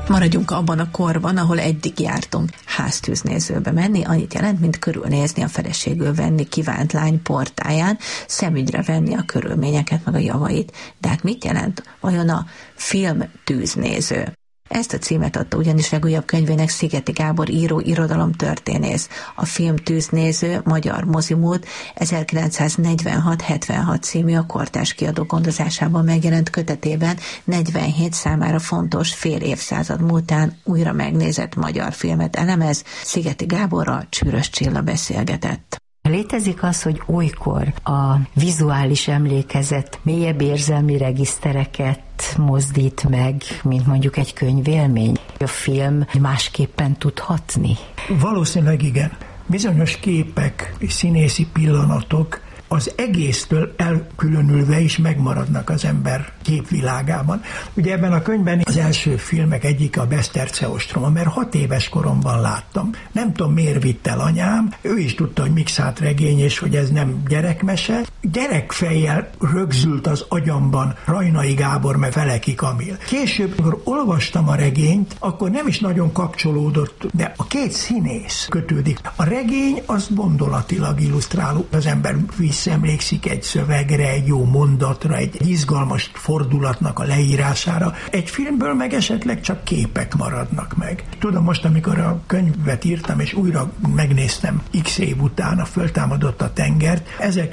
Maradjunk abban a korban, ahol eddig jártunk háztűznézőbe menni, annyit jelent, mint körülnézni a feleségül venni kívánt lány portáján, szemügyre venni a körülményeket, meg a javait. De hát mit jelent vajon a filmtűznéző? Ezt a címet adta ugyanis legújabb könyvének Szigeti Gábor író, irodalomtörténész. A Filmtűznéző magyar mozimód 1946-76 című a Kortárs kiadó gondozásában megjelent kötetében 47 számára fontos fél évszázad múltán újra megnézett magyar filmet elemez. Szigeti Gáborral Csűrös Csilla beszélgetett. Létezik az, hogy olykor a vizuális emlékezet mélyebb érzelmi regisztereket mozdít meg, mint mondjuk egy könyvélmény? A film másképpen tud hatni? Valószínűleg igen. Bizonyos képek, színészi pillanatok az egésztől elkülönülve is megmaradnak az ember képvilágában. Ugye ebben a könyvben az első filmek egyik a Beszterce ostroma, mert 6 éves koromban láttam. Nem tudom, miért vitt el anyám, ő is tudta, hogy Mixát regény, és hogy ez nem gyerekmese. Gyerekfejjel rögzült az agyamban Rajnai Gábor, meg Feleki Kamil. Később, amikor olvastam a regényt, akkor nem is nagyon kapcsolódott, de a két színész kötődik. A regény az gondolatilag illusztráló, az ember visszaemlékszik egy szövegre, egy jó mondatra, egy izgalmas fordulatnak a leírására. Egy filmből meg esetleg csak képek maradnak meg. Tudom, most, amikor a könyvet írtam, és újra megnéztem x év után a Föltámadott a tengert,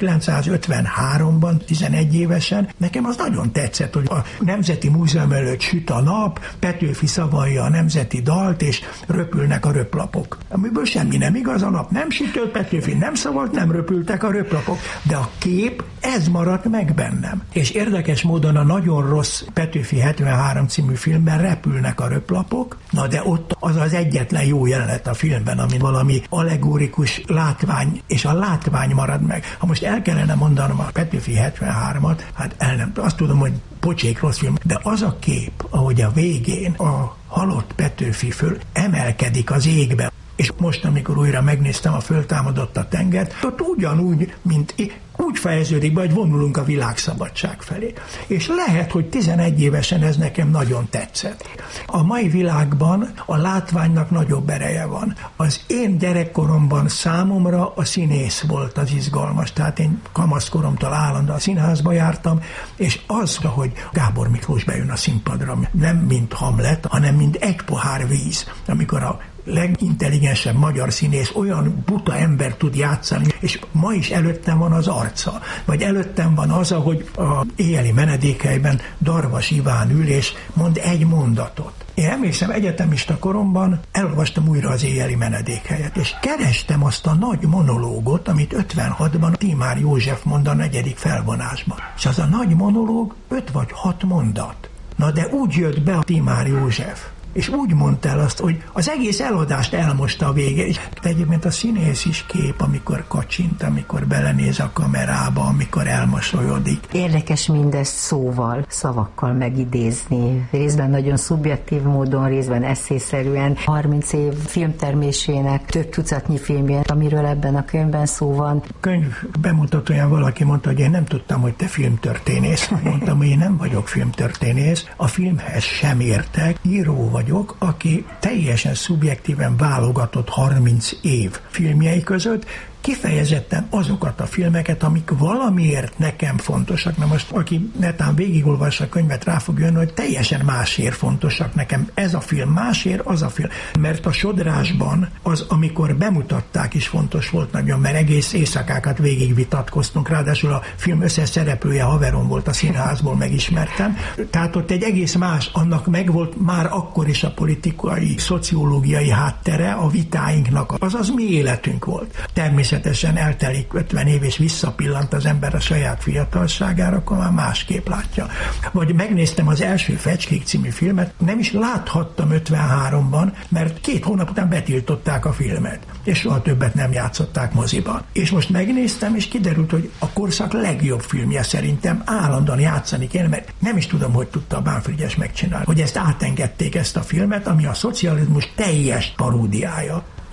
1953-ban, 11 évesen, nekem az nagyon tetszett, hogy a Nemzeti Múzeum előtt süt a nap, Petőfi szavalja a nemzeti dalt, és röpülnek a röplapok. Amiből semmi nem igaz, a nap nem sütött, Petőfi nem szavalt, nem röpültek a röplapok. De a kép, ez maradt meg bennem. És érdekes módon a nagyon rossz Petőfi 73 című filmben repülnek a röplapok, na de ott az az egyetlen jó jelenet a filmben, ami valami allegorikus látvány, és a látvány marad meg. Ha most el kellene mondanom a Petőfi 73-at, hát el nem tudom, azt tudom, hogy pocsék rossz film, de az a kép, ahogy a végén a halott Petőfi föl emelkedik az égbe, és most, amikor újra megnéztem a Föltámadott a tengert, ott ugyanúgy, mint úgy fejeződik be, hogy vonulunk a világszabadság felé. És lehet, hogy 11 évesen ez nekem nagyon tetszett. A mai világban a látványnak nagyobb ereje van. Az én gyerekkoromban számomra a színész volt az izgalmas, tehát én kamaszkoromtól állandóan a színházba jártam, és az, hogy Gábor Miklós bejön a színpadra, nem mint Hamlet, hanem mint egy pohár víz, amikor a legintelligensebb magyar színész olyan buta ember tud játszani, és ma is előttem van az arca, vagy előttem van az, ahogy a Éjjeli menedékhelyben Darvas Iván ül, és mond egy mondatot. Én emlékszem, egyetemista koromban elolvastam újra az Éjjeli menedékhelyet, és kerestem azt a nagy monológot, amit 56-ban Tímár József mond a 4. felvonásban. És az a nagy monológ 5 vagy 6 mondat. Na de úgy jött be a Tímár József, és úgy mondta el azt, hogy az egész eladást elmosta a vége. És egyébként a színész is kép, amikor kacsint, amikor belenéz a kamerába, amikor elmosolyodik. Érdekes mindezt szóval, szavakkal megidézni. Részben nagyon szubjektív módon, részben esszészerűen. 30 év filmtermésének több tucatnyi filmjén, amiről ebben a könyvben szó van. Könyv bemutatóján valaki mondta, hogy én nem tudtam, hogy te filmtörténész. Mondtam, hogy én nem vagyok filmtörténész, a filmhez sem értek, író vagyok, aki teljesen szubjektíven válogatott 30 év filmjei között, kifejezetten azokat a filmeket, amik valamiért nekem fontosak. Na most, aki netán végigolvassa a könyvet, rá fog jönni, hogy teljesen másért fontosak nekem. Ez a film másért, az a film. Mert a Sodrásban az, amikor bemutatták, is fontos volt nagyon, mert egész éjszakákat végig vitatkoztunk. Ráadásul a film összes szereplője haverom volt a színházból, megismertem. Tehát ott egy egész más, annak megvolt már akkor is a politikai, szociológiai háttere a vitáinknak. Azaz mi életünk volt. Természetesen eltelik 50 év, és visszapillant az ember a saját fiatalságára, akkor már másképp látja. Vagy megnéztem az első Fecskék című filmet, nem is láthattam 53-ban, mert 2 hónap után betiltották a filmet, és soha többet nem játszották moziban. És most megnéztem, és kiderült, hogy a korszak legjobb filmje szerintem állandóan játszani kéne, mert nem is tudom, hogy tudta a Bánfrigyes megcsinálni, hogy ezt átengedték, ezt a filmet, ami a szocializmus teljes paródiája.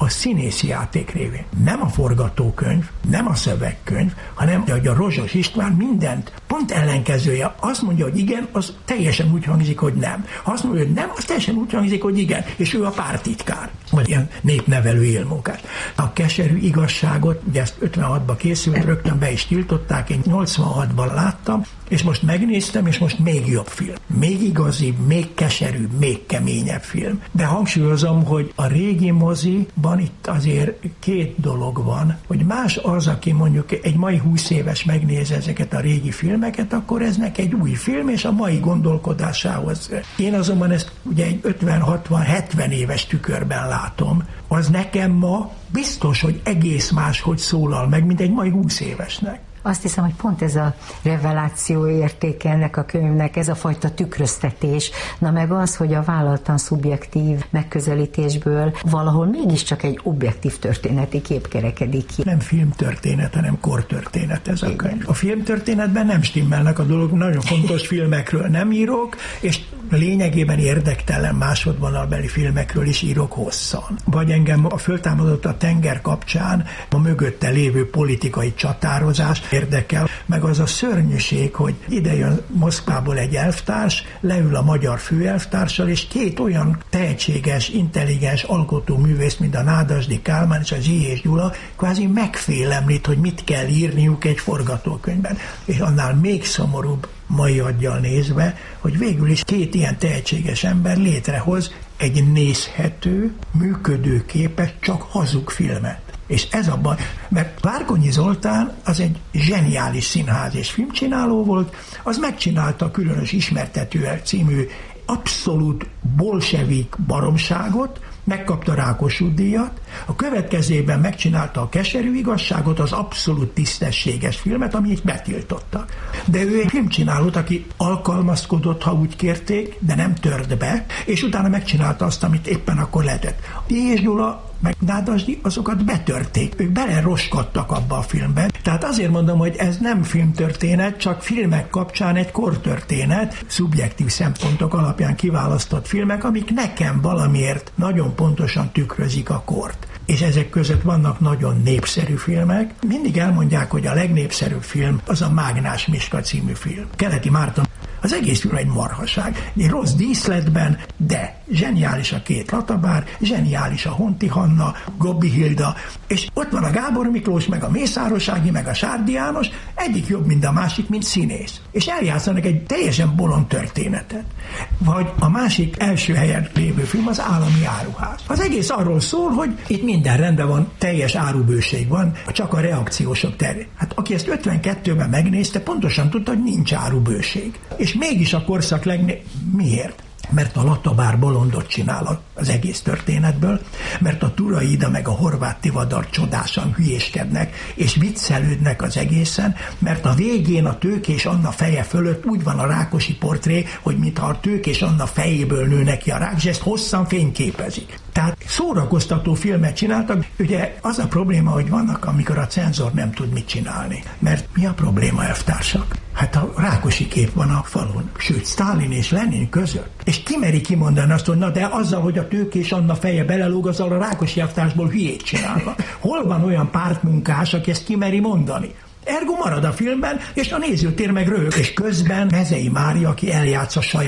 a színészi játék révén. Nem a forgatókönyv, nem a szövegkönyv, hanem hogy a Rozsos István mindent pont ellenkezője. Azt mondja, hogy igen, az teljesen úgy hangzik, hogy nem. Ha azt mondja, hogy nem, az teljesen úgy hangzik, hogy igen, és ő a pártitkár. Vagy ilyen népnevelő élmunkás. A Keserű igazságot, ugye ezt 56-ban készült, rögtön be is tiltották, én 86-ban láttam, és most megnéztem, és most még jobb film. Még igazibb, még keserűbb, még keményebb film. De hangsúlyozom, hogy a régi moziban itt azért két dolog van, hogy más az, aki mondjuk egy mai 20 éves megnéz ezeket a régi filmeket, akkor ez neki egy új film, és a mai gondolkodásához. Én azonban ezt ugye egy 50-60-70 éves tükörben látom, az nekem ma biztos, hogy egész máshogy szólal meg, mint egy mai 20 évesnek. Azt hiszem, hogy pont ez a reveláció értéke ennek a könyvnek, ez a fajta tükröztetés, na meg az, hogy a vállaltan szubjektív megközelítésből valahol mégiscsak egy objektív történeti kép kerekedik ki. Nem filmtörténet, hanem kortörténet ez a könyv. A filmtörténetben nem stimmelnek a dolog, nagyon fontos filmekről nem írok, és lényegében érdektelen másodvonalbeli filmekről is írok hosszan. Vagy engem a föltámadott a tenger kapcsán a mögötte lévő politikai csatározás érdekel, meg az a szörnyűség, hogy ide jön Moszkvából egy elvtárs, leül a magyar főelvtárssal, és két olyan tehetséges, intelligens alkotóművész, mint a Nádasdy Kálmán és a Zsijés Gyula, kvázi megfélemlít, hogy mit kell írniuk egy forgatókönyvben. És annál még szomorúbb mai aggyal nézve, hogy végül is két ilyen tehetséges ember létrehoz egy nézhető, működőképes, csak hazug filmet. És ez a baj, mert Várkonyi Zoltán az egy zseniális színház és filmcsináló volt, az megcsinálta a Különös Ismertető című abszolút bolsevik baromságot, megkapta Rákossuth-díjat, a következőben megcsinálta a Keserű igazságot, az abszolút tisztességes filmet, amit betiltottak. De ő egy filmcsinálót, aki alkalmazkodott, ha úgy kérték, de nem tört be, és utána megcsinálta azt, amit éppen akkor lehetett. Zsijés Gyula meg Nádasdy, azokat betörték. Ők beleroskadtak abba a filmbe. Tehát azért mondom, hogy ez nem filmtörténet, csak filmek kapcsán egy kortörténet, szubjektív szempontok alapján kiválasztott filmek, amik nekem valamiért nagyon pontosan tükrözik a kort. És ezek között vannak nagyon népszerű filmek. Mindig elmondják, hogy a legnépszerűbb film az a Mágnás Miska című film. Keleti Márton. Az egész film egy marhaság. Egy rossz díszletben, de zseniális a két Latabár, zseniális a Honti Hanna, Gobbi Hilda, és ott van a Gábor Miklós, meg a Mészáros Ági, meg a Sárdi János, egyik jobb, mint a másik, mint színész. És eljátszanak egy teljesen bolond történetet. Vagy a másik első helyen lévő film az Állami Áruház. Az egész arról szól, hogy itt minden rendben van, teljes árubőség van, csak a reakciósok terén. Hát aki ezt 52-ben megnézte, pontosan tudta, hogy nincs árubőség. És mégis a korszak miért? Mert a Latabár bolondot csinál az egész történetből, mert a Turai Ida meg a Horváth Tivadar csodásan hülyéskednek, és viccelődnek az egészen, mert a végén a Tőkés Anna feje fölött úgy van a Rákosi portré, hogy mintha a Tőkés Anna fejéből nő neki a rák, és ezt hosszan fényképezik. Tehát szórakoztató filmet csináltak. Ugye az a probléma, hogy vannak, amikor a cenzor nem tud mit csinálni. Mert mi a probléma, elvtársak? Hát a Rákosi kép van a falon, sőt, Sztálin és Lenin között. És ki meri kimondani azt, hogy na de azzal, hogy a Tőkés Anna feje belelóg, azzal a Rákosi elvtársból hülyét csinálva. Hol van olyan pártmunkás, aki ezt kimeri mondani? Ergo marad a filmben, és a nézőtér meg röhög, és közben Mezei Mária, aki eljátsza saját